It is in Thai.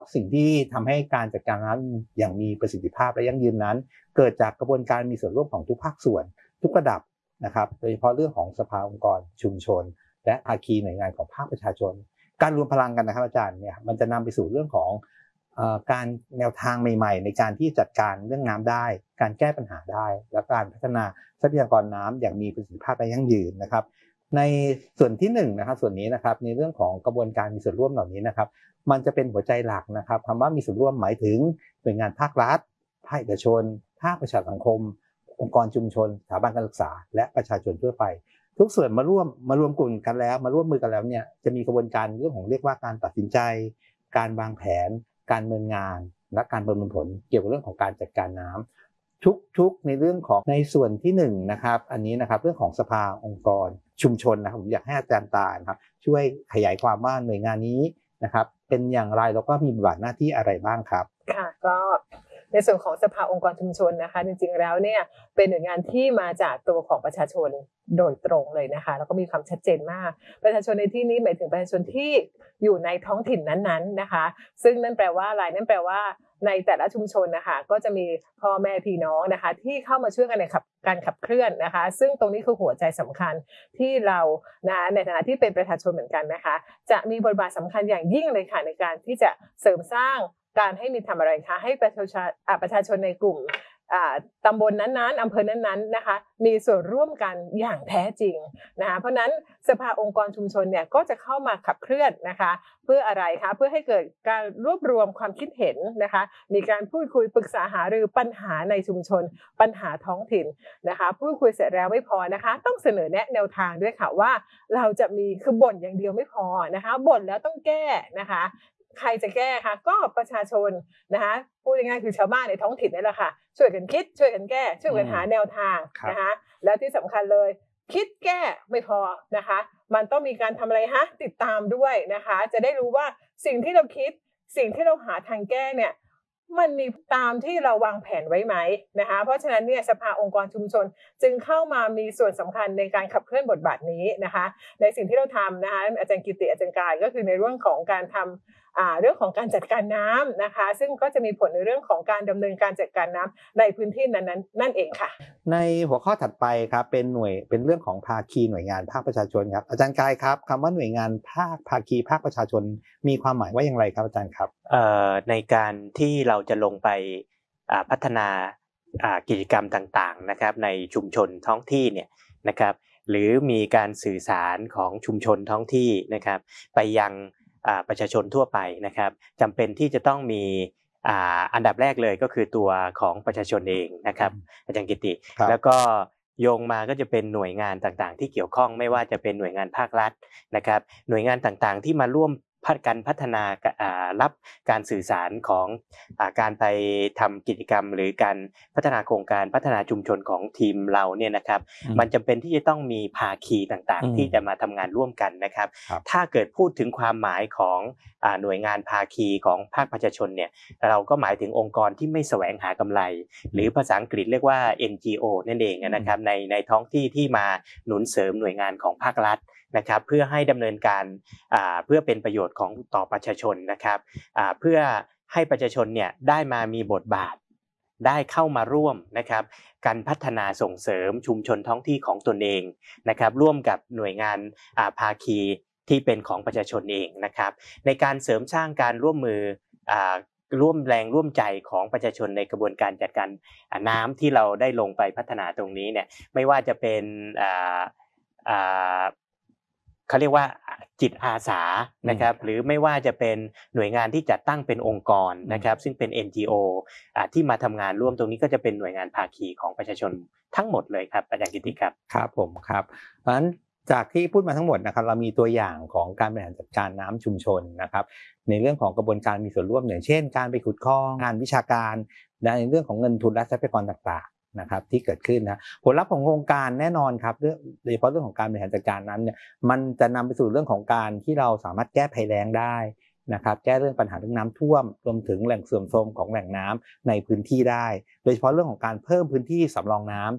สิ่งที่ทำให้การจัดการน้ำอย่างมีประสิทธิภาพและยั่งยืนนั้นเกิดจากกระบวนการมีส่วนร่วมของทุกภาคส่วนทุกระดับนะครับโดยเฉพาะเรื่องของสภาองค์กรชุมชนและภาคีหน่วยงานของภาคประชาชนการรวมพลังกันนะครับอาจารย์เนี่ยมันจะนำไปสู่เรื่องของการแนวทางใหม่ๆในการที่จัดการเรื่องน้ำได้การแก้ปัญหาได้และการพัฒนาทรัพยากรน้ำอย่างมีประสิทธิภาพและยั่งยืนนะครับในส่วนที่1นะครับส่วนนี้นะครับในเรื่องของกระบวนการมีส่วนร่วมเหล่านี้นะครับมันจะเป็นหัวใจหลักนะครับคำว่ามีส่วนร่วมหมายถึงหน่วยงานภาครัฐภาคเอกชนภาคประชาสังคมองค์กรชุมชนสถาบันการศึกษาและประชาชนทั่วไปทุกส่วนมารวมกลุ่มกันแล้วมาร่วมมือกันแล้วเนี่ยจะมีกระบวนการเรื่องของเรียกว่าการตัดสินใจการวางแผนการดำเนินงานและการประเมินผลเกี่ยวกับเรื่องของการจัดการน้ำทุกในเรื่องของในส่วนที่1นะครับอันนี้นะครับเรื่องของสภาองค์กรชุมชนนะครับผมอยากให้อาจารย์ตาครับช่วยขยายความว่าหน่วยงานนี้นะครับเป็นอย่างไรแล้วก็มีบทบาทหน้าที่อะไรบ้างครับค่ะก็ในส่วนของสภาองค์กรชุมชนนะคะจริงๆแล้วเนี่ยเป็นหน่วยงานที่มาจากตัวของประชาชนโดยตรงเลยนะคะแล้วก็มีความชัดเจนมากประชาชนในที่นี้หมายถึงประชาชนที่อยู่ในท้องถิ่นนั้นๆนะคะซึ่งนั่นแปลว่าอะไรนั่นแปลว่าในแต่ละชุมชนนะคะก็จะมีพ่อแม่พี่น้องนะคะที่เข้ามาช่วยกันในการขับเคลื่อนนะคะซึ่งตรงนี้คือหัวใจสำคัญที่เรานะในฐานะที่เป็นประชาชนเหมือนกันนะคะจะมีบทบาทสำคัญอย่างยิ่งเลยค่ะในการที่จะเสริมสร้างการให้มีทำอะไรคะให้ประชาชนในกลุ่มตำบลนั้นๆอำเภอนั้นๆนะคะมีส่วนร่วมกันอย่างแท้จริงนะคะเพราะนั้นสภาองค์กรชุมชนเนี่ยก็จะเข้ามาขับเคลื่อนนะคะเพื่ออะไรคะเพื่อให้เกิดการรวบรวมความคิดเห็นนะคะมีการพูดคุยปรึกษาหารือปัญหาในชุมชนปัญหาท้องถิ่นนะคะพูดคุยเสร็จแล้วไม่พอนะคะต้องเสนอแนะแนวทางด้วยค่ะว่าเราจะมีคือบ่นอย่างเดียวไม่พอนะคะบ่นแล้วต้องแก้นะคะใครจะแก้คะก็ประชาชนนะคะพูดง่ายๆคือชาวบ้านในท้องถิ่นนี่แหละค่ะช่วยกันคิดช่วยกันแก้ช่วยกันหาแนวทางนะคะแล้วที่สำคัญเลยคิดแก้ไม่พอนะคะมันต้องมีการทำอะไรฮะติดตามด้วยนะคะจะได้รู้ว่าสิ่งที่เราคิดสิ่งที่เราหาทางแก้เนี่ยมันมีตามที่เราวางแผนไว้ไหมนะคะเพราะฉะนั้นเนี่ยสภาองค์กรชุมชนจึงเข้ามามีส่วนสำคัญในการขับเคลื่อนบทบาทนี้นะคะในสิ่งที่เราทำนะคะอาจารย์กิติอาจารย์กายก็คือในเรื่องของการทำเรื่องของการจัดการน้ำนะคะซึ่งก็จะมีผลในเรื่องของการดำเนินการจัดการน้ำในพื้นที่นั้นๆนั่นเองค่ะในหัวข้อถัดไปครับเป็นเรื่องของภาคีหน่วยงานภาคประชาชนครับอาจารย์กายครับคำว่าหน่วยงานภาคีภาคประชาชนมีความหมายว่าอย่างไรครับอาจารย์ครับในการที่เราจะลงไปพัฒนากิจกรรมต่างๆนะครับในชุมชนท้องที่เนี่ยนะครับหรือมีการสื่อสารของชุมชนท้องที่นะครับไปยังประชาชนทั่วไปนะครับจำเป็นที่จะต้องมีอันดับแรกเลยก็คือตัวของประชาชนเองนะครับอาจารย์กิติแล้วก็โยงมาก็จะเป็นหน่วยงานต่างๆที่เกี่ยวข้องไม่ว่าจะเป็นหน่วยงานภาครัฐนะครับหน่วยงานต่างๆที่มาร่วมการพัฒนารับการสื่อสารของการไปทำกิจกรรมหรือการพัฒนาโครงการพัฒนาชุมชนของทีมเราเนี่ยนะครับมันจำเป็นที่จะต้องมีภาคีต่างๆที่จะมาทำงานร่วมกันนะครับถ้าเกิดพูดถึงความหมายของหน่วยงานภาคีของภาคประชาชนเนี่ยเราก็หมายถึงองค์กรที่ไม่แสวงหากำไรหรือภาษาอังกฤษเรียกว่า NGO นั่นเองนะครับในท้องที่ที่มาหนุนเสริมหน่วยงานของภาครัฐนะครับเพื่อให้ดำเนินการเพื่อเป็นประโยชน์ของต่อประชาชนนะครับเพื่อให้ประชาชนเนี่ยได้มามีบทบาทได้เข้ามาร่วมนะครับการพัฒนาส่งเสริมชุมชนท้องที่ของตนเองนะครับร่วมกับหน่วยงานภาคีที่เป็นของประชาชนเองนะครับในการเสริมสร้างการร่วมมือร่วมแรงร่วมใจของประชาชนในกระบวนการจัดการน้ำที่เราได้ลงไปพัฒนาตรงนี้เนี่ยไม่ว่าจะเป็นเขาเรียกว่าจิตอาสานะครับหรือไม่ว่าจะเป็นหน่วยงานที่จัดตั้งเป็นองค์กรนะครับซึ่งเป็น NGO ที่มาทำงานร่วมตรงนี้ก็จะเป็นหน่วยงานภาคีของประชาชนทั้งหมดเลยครับอาจารย์กิติครับครับผมครับเพราะฉะนั้นจากที่พูดมาทั้งหมดนะครับเรามีตัวอย่างของการบริหารจัดการน้ำชุมชนนะครับในเรื่องของกระบวนการมีส่วนร่วมอย่างเช่นการไปขุดคลองงานวิชาการในเรื่องของเงินทุนและทรัพยากรต่างๆนะครับที่เกิดขึ้นนะผลลัพธ์ของโครงการแน่นอนครับโดยเฉพาะเรื่องของการบริหารจัดการน้ำเนี่ยมันจะนำไปสู่เรื่องของการที่เราสามารถแก้ภัยแล้งได้นะครับแก้เรื่องปัญหาเรื่องน้ำท่วมรวมถึงแหล่งเสื่อมโทรมของแหล่งน้ำในพื้นที่ได้โดยเฉพาะเรื่องของการเพิ่มพื้นที่สำรองน้